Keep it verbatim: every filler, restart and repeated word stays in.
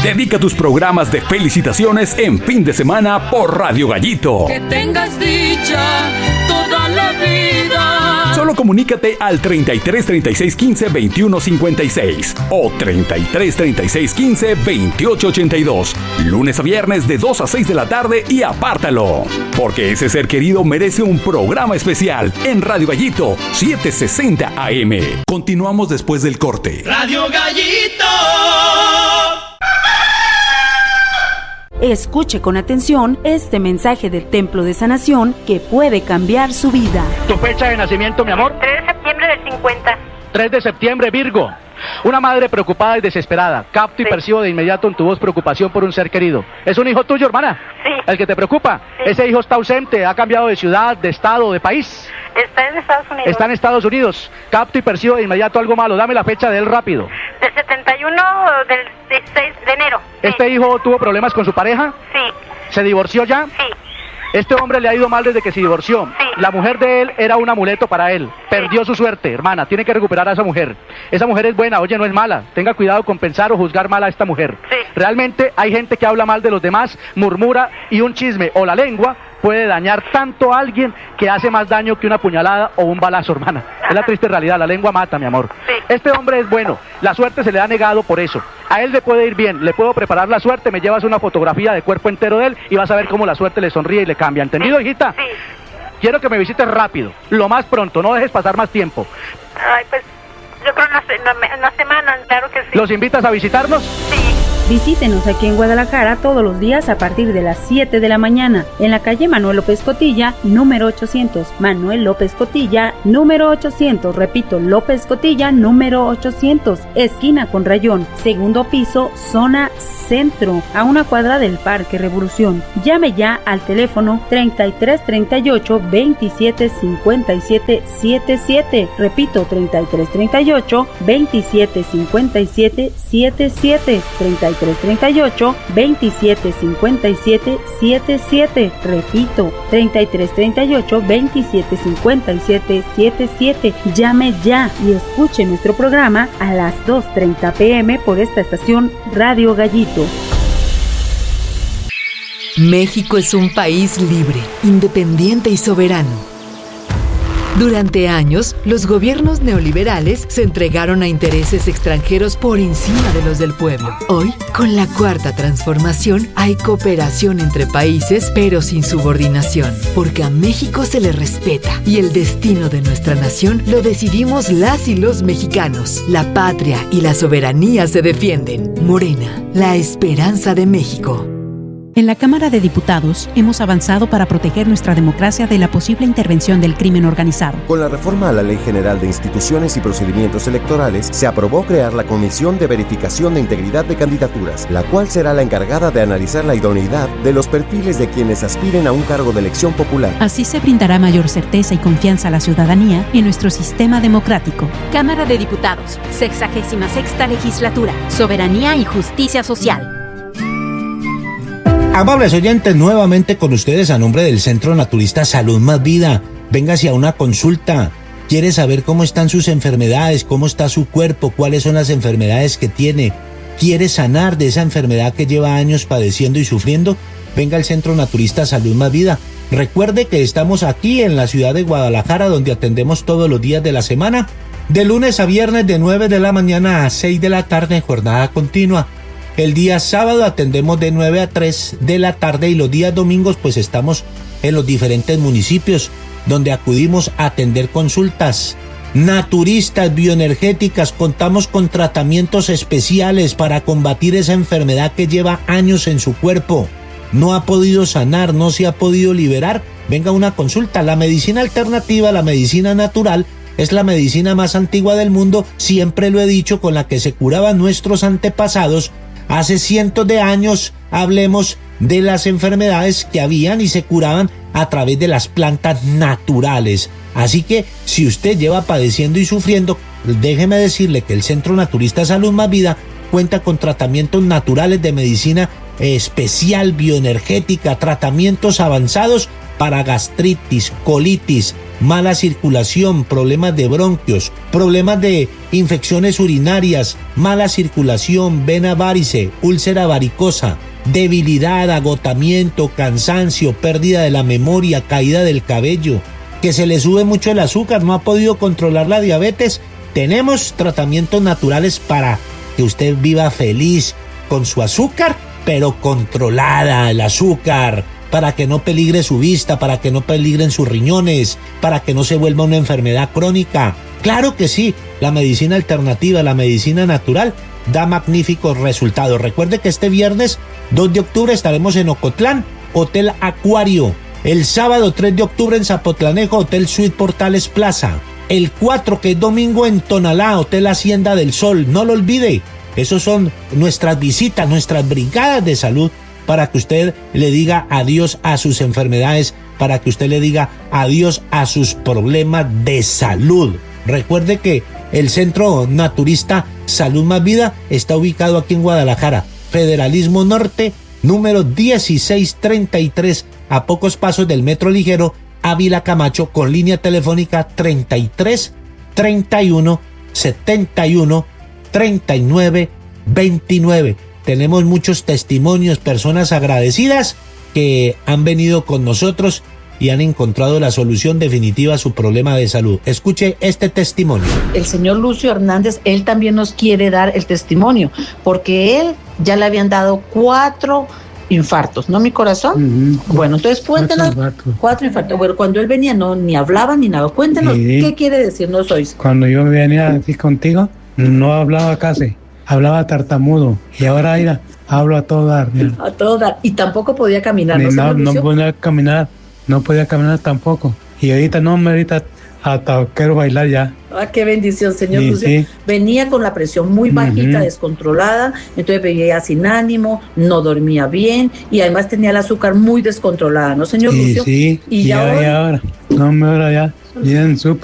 Dedica tus programas de felicitaciones en fin de semana por Radio Gallito. Que tengas dicha toda la vida. Solo comunícate al treinta y tres, treinta y seis, quince, veintiuno, cincuenta y seis o treinta y tres, treinta y seis, quince, veintiocho, ochenta y dos. Lunes a viernes de dos a seis de la tarde y apártalo. Porque ese ser querido merece un programa especial en Radio Gallito setecientos sesenta A M. Continuamos después del corte. Radio Gallito. Escuche con atención este mensaje del Templo de Sanación que puede cambiar su vida. ¿Tu fecha de nacimiento, mi amor? tres de septiembre del cincuenta. tres de septiembre, Virgo. Una madre preocupada y desesperada. Capto y Sí. percibo de inmediato en tu voz preocupación por un ser querido. ¿Es un hijo tuyo, hermana? Sí. ¿El que te preocupa? Sí. Ese hijo está ausente, ha cambiado de ciudad, de estado, de país. Está en Estados Unidos. Está en Estados Unidos. Capto y percibo de inmediato algo malo. Dame la fecha de él rápido. Del setenta y uno del dieciséis de enero. Sí. ¿Este hijo tuvo problemas con su pareja? Sí, ¿Se divorció ya? sí. Este hombre le ha ido mal desde que se divorció. Sí. La mujer de él era un amuleto para él. Perdió su suerte, hermana. Tiene que recuperar a esa mujer. Esa mujer es buena, oye, no es mala. Tenga cuidado con pensar o juzgar mal a esta mujer. Sí. Realmente hay gente que habla mal de los demás, murmura, y un chisme o la lengua puede dañar tanto a alguien que hace más daño que una puñalada o un balazo, hermana. Es la triste realidad, la lengua mata, mi amor. Sí. Este hombre es bueno, la suerte se le ha negado por eso. A él le puede ir bien, le puedo preparar la suerte, me llevas una fotografía de cuerpo entero de él y vas a ver cómo la suerte le sonríe y le cambia. ¿Entendido, hijita? Sí. Quiero que me visites rápido, lo más pronto, no dejes pasar más tiempo. Ay, pues yo creo una, se- una, una semana, claro que sí. ¿Los invitas a visitarnos? Sí. Visítenos aquí en Guadalajara todos los días a partir de las siete de la mañana en la calle Manuel López Cotilla, número ochocientos. Manuel López Cotilla, número ochocientos. Repito, López Cotilla, número ochocientos. Esquina con Rayón, segundo piso, zona centro, a una cuadra del Parque Revolución. Llame ya al teléfono treinta y tres, treinta y ocho, veintisiete, cincuenta y siete, setenta y siete. Repito, treinta y tres, treinta y ocho, veintisiete, cincuenta y siete, setenta y siete. treinta y tres, treinta y ocho, veintisiete, cincuenta y siete, setenta y siete. Repito, treinta y tres, treinta y ocho, veintisiete, cincuenta y siete, setenta y siete. Llame ya y escuche nuestro programa a las dos treinta pm por esta estación Radio Gallito. México es un país libre, independiente y soberano. Durante años, los gobiernos neoliberales se entregaron a intereses extranjeros por encima de los del pueblo. Hoy, con la Cuarta Transformación, hay cooperación entre países, pero sin subordinación, porque a México se le respeta y el destino de nuestra nación lo decidimos las y los mexicanos. La patria y la soberanía se defienden. Morena, la esperanza de México. En la Cámara de Diputados hemos avanzado para proteger nuestra democracia de la posible intervención del crimen organizado. Con la reforma a la Ley General de Instituciones y Procedimientos Electorales, se aprobó crear la Comisión de Verificación de Integridad de Candidaturas, la cual será la encargada de analizar la idoneidad de los perfiles de quienes aspiren a un cargo de elección popular. Así se brindará mayor certeza y confianza a la ciudadanía en nuestro sistema democrático. Cámara de Diputados, sexagésima sexta legislatura, soberanía y justicia social. Amables oyentes, nuevamente con ustedes a nombre del Centro Naturista Salud Más Vida. Véngase a una consulta. ¿Quiere saber cómo están sus enfermedades? ¿Cómo está su cuerpo? ¿Cuáles son las enfermedades que tiene? ¿Quiere sanar de esa enfermedad que lleva años padeciendo y sufriendo? Venga al Centro Naturista Salud Más Vida. Recuerde que estamos aquí en la ciudad de Guadalajara, donde atendemos todos los días de la semana, de lunes a viernes de nueve de la mañana a seis de la tarde en jornada continua. El día sábado atendemos de nueve a tres de la tarde y los días domingos pues estamos en los diferentes municipios donde acudimos a atender consultas naturistas, bioenergéticas. Contamos con tratamientos especiales para combatir esa enfermedad que lleva años en su cuerpo. No ha podido sanar, no se ha podido liberar. Venga a una consulta. La medicina alternativa, la medicina natural, es la medicina más antigua del mundo, siempre lo he dicho, con la que se curaban nuestros antepasados. Hace cientos de años hablemos de las enfermedades que habían y se curaban a través de las plantas naturales. Así que si usted lleva padeciendo y sufriendo, déjeme decirle que el Centro Naturista Salud Más Vida cuenta con tratamientos naturales de medicina especial, bioenergética, tratamientos avanzados para gastritis, colitis, mala circulación, problemas de bronquios, problemas de infecciones urinarias, mala circulación, vena varice, úlcera varicosa, debilidad, agotamiento, cansancio, pérdida de la memoria, caída del cabello, que se le sube mucho el azúcar, no ha podido controlar la diabetes, tenemos tratamientos naturales para que usted viva feliz con su azúcar, pero controlada el azúcar, para que no peligre su vista, para que no peligren sus riñones, para que no se vuelva una enfermedad crónica. Claro que sí, la medicina alternativa, la medicina natural, da magníficos resultados. Recuerde que este viernes dos de octubre estaremos en Ocotlán, Hotel Acuario. El sábado tres de octubre en Zapotlanejo, Hotel Suite Portales Plaza. El cuatro, que es domingo, en Tonalá, Hotel Hacienda del Sol. No lo olvide, esos son nuestras visitas, nuestras brigadas de salud, para que usted le diga adiós a sus enfermedades, para que usted le diga adiós a sus problemas de salud. Recuerde que el Centro Naturista Salud Más Vida está ubicado aquí en Guadalajara, Federalismo Norte, número dieciséis treinta y tres, a pocos pasos del Metro Ligero, Ávila Camacho, con línea telefónica treinta y tres, treinta y uno, setenta y uno, treinta y nueve, veintinueve. Tenemos muchos testimonios, personas agradecidas que han venido con nosotros y han encontrado la solución definitiva a su problema de salud. Escuche este testimonio. El señor Lucio Hernández, él también nos quiere dar el testimonio, porque él ya le habían dado cuatro infartos, ¿no, mi corazón? Uh-huh. Bueno, entonces cuéntenos, cuatro infartos. Cuatro infartos. Bueno, cuando él venía no ni hablaba ni nada. Cuéntenos, sí. ¿Qué quiere decirnos hoy? Cuando yo venía aquí contigo, no hablaba casi, hablaba tartamudo, y ahora mira, hablo a todo dar. Mira. A todo dar, y tampoco podía caminar, ¿no? No, no podía caminar, no podía caminar tampoco, y ahorita no, ahorita hasta quiero bailar ya. Ah, qué bendición, señor sí, Lucio. Sí. Venía con la presión muy bajita, uh-huh. descontrolada, entonces veía sin ánimo, no dormía bien, y además tenía el azúcar muy descontrolada, ¿no, señor sí, Lucio? Sí, y, y ya, ahora, ya ahora, no me ahora ya, bien, súper.